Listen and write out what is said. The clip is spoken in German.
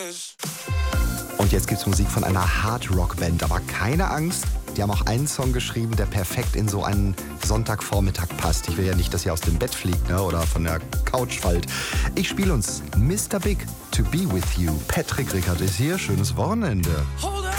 Und jetzt gibt's Musik von einer Hard-Rock-Band, aber keine Angst, die haben auch einen Song geschrieben, der perfekt in so einen Sonntagvormittag passt. Ich will ja nicht, dass ihr aus dem Bett fliegt, ne, oder von der Couch fallt. Ich spiele uns Mr. Big, To Be With You. Patrick Rickard ist hier, schönes Wochenende. Hold